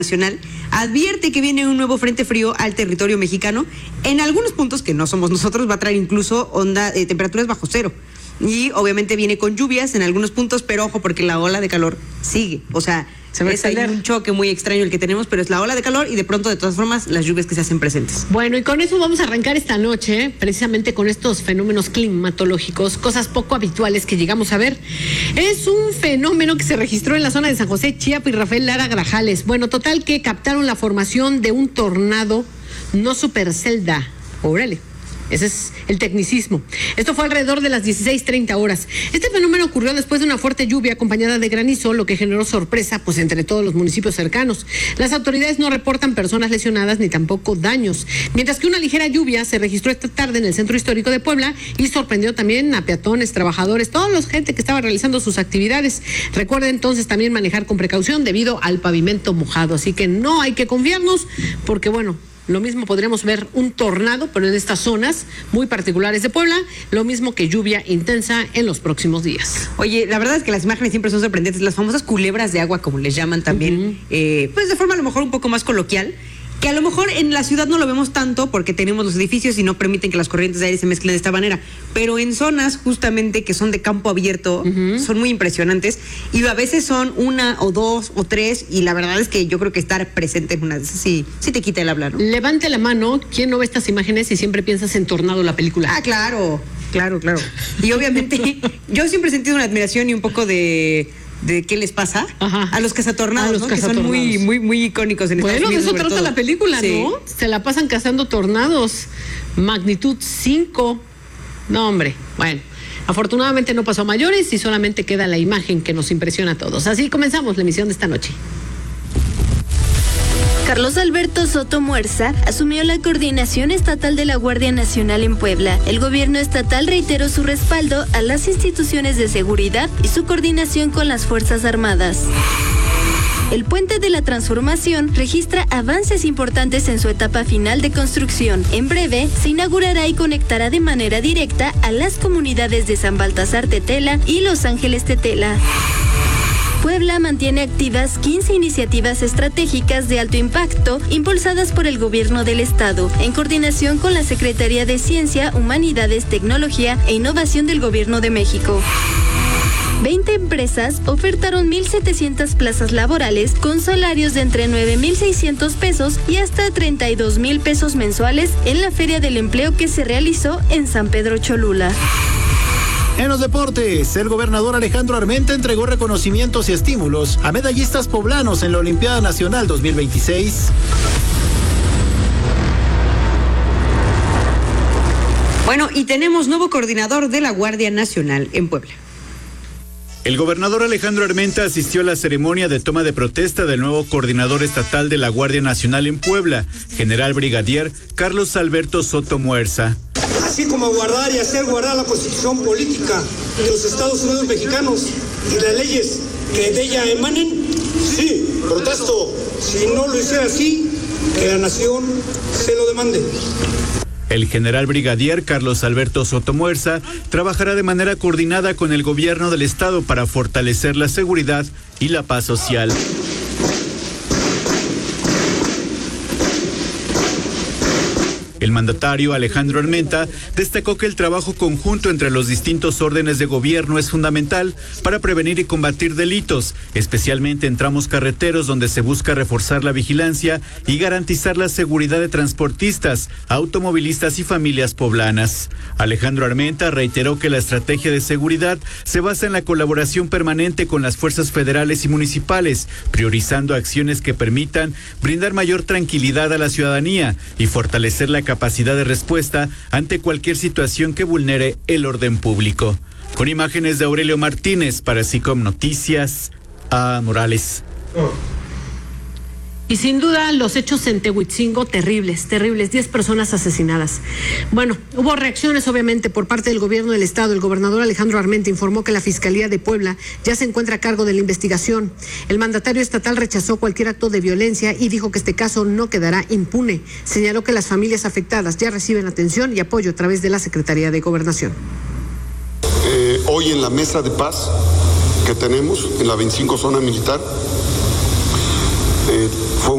Nacional advierte que viene un nuevo frente frío al territorio mexicano. En algunos puntos, que no somos nosotros, va a traer incluso temperaturas bajo cero. Y obviamente viene con lluvias en algunos puntos, pero ojo, porque la ola de calor sigue. O sea, es ahí un choque muy extraño el que tenemos, pero es la ola de calor y de pronto, de todas formas, las lluvias que se hacen presentes. Bueno, y con eso vamos a arrancar esta noche, precisamente con estos fenómenos climatológicos, cosas poco habituales que llegamos a ver. Es un fenómeno que se registró en la zona de San José, Chiapa y Rafael Lara Grajales. Bueno, total que captaron la formación de un tornado no supercelda. Órale. Ese es el tecnicismo. Esto fue alrededor de las 16:30 horas. Este fenómeno ocurrió después de una fuerte lluvia acompañada de granizo, lo que generó sorpresa pues entre todos los municipios cercanos. Las autoridades no reportan personas lesionadas ni tampoco daños. Mientras que una ligera lluvia se registró esta tarde en el centro histórico de Puebla y sorprendió también a peatones, trabajadores, toda la gente que estaba realizando sus actividades. Recuerda entonces también manejar con precaución debido al pavimento mojado. Así que no hay que confiarnos porque bueno, lo mismo podríamos ver un tornado, pero en estas zonas muy particulares de Puebla, lo mismo que lluvia intensa en los próximos días. Oye, la verdad es que las imágenes siempre son sorprendentes, las famosas culebras de agua, como les llaman también, pues de forma a lo mejor un poco más coloquial, que a lo mejor en la ciudad no lo vemos tanto porque tenemos los edificios y no permiten que las corrientes de aire se mezclen de esta manera, pero en zonas justamente que son de campo abierto son muy impresionantes y a veces son una o dos o tres y la verdad es que yo creo que estar presente en una de esas sí te quita el habla, ¿no? Levante la mano, ¿quién no ve estas imágenes y siempre piensas en Tornado, la película? Ah, claro. Y obviamente yo siempre he sentido una admiración y un poco de qué les pasa a los cazatornados, ¿no? Que son muy icónicos en Estados Unidos. Bueno, de eso trata la película, sí. ¿no? Se la pasan cazando tornados, magnitud 5. No, hombre, bueno. Afortunadamente no pasó a mayores y solamente queda la imagen que nos impresiona a todos. Así comenzamos la emisión de esta noche. Carlos Alberto Soto Muerza asumió la coordinación estatal de la Guardia Nacional en Puebla. El gobierno estatal reiteró su respaldo a las instituciones de seguridad y su coordinación con las Fuerzas Armadas. El Puente de la Transformación registra avances importantes en su etapa final de construcción. En breve, se inaugurará y conectará de manera directa a las comunidades de San Baltasar Tetela y Los Ángeles Tetela. Puebla mantiene activas 15 iniciativas estratégicas de alto impacto impulsadas por el gobierno del estado, en coordinación con la Secretaría de Ciencia, Humanidades, Tecnología e Innovación del Gobierno de México. 20 empresas ofertaron 1,700 plazas laborales con salarios de entre 9,600 pesos y hasta 32,000 pesos mensuales en la Feria del Empleo que se realizó en San Pedro Cholula. En los deportes, el gobernador Alejandro Armenta entregó reconocimientos y estímulos a medallistas poblanos en la Olimpiada Nacional 2026. Bueno, y tenemos nuevo coordinador de la Guardia Nacional en Puebla. El gobernador Alejandro Armenta asistió a la ceremonia de toma de protesta del nuevo coordinador estatal de la Guardia Nacional en Puebla, general brigadier Carlos Alberto Soto Muerza. Así como guardar y hacer guardar la constitución política de los Estados Unidos mexicanos y las leyes que de ella emanen, sí, protesto. Si no lo hiciera así, que la nación se lo demande. El general brigadier Carlos Alberto Soto Muerza trabajará de manera coordinada con el gobierno del estado para fortalecer la seguridad y la paz social. El mandatario Alejandro Armenta destacó que el trabajo conjunto entre los distintos órdenes de gobierno es fundamental para prevenir y combatir delitos, especialmente en tramos carreteros donde se busca reforzar la vigilancia y garantizar la seguridad de transportistas, automovilistas y familias poblanas. Alejandro Armenta reiteró que la estrategia de seguridad se basa en la colaboración permanente con las fuerzas federales y municipales, priorizando acciones que permitan brindar mayor tranquilidad a la ciudadanía y fortalecer la capacidad de respuesta ante cualquier situación que vulnere el orden público. Con imágenes de Aurelio Martínez para SICOM Noticias, A. Morales. Y sin duda los hechos en Tehuitzingo terribles, 10 personas asesinadas. Bueno, hubo reacciones obviamente por parte del gobierno del estado. El gobernador Alejandro Armenta informó que la Fiscalía de Puebla ya se encuentra a cargo de la investigación. El mandatario estatal rechazó cualquier acto de violencia y dijo que este caso no quedará impune. Señaló que las familias afectadas ya reciben atención y apoyo a través de la Secretaría de Gobernación. Hoy en la mesa de paz que tenemos en la 25 zona militar, fue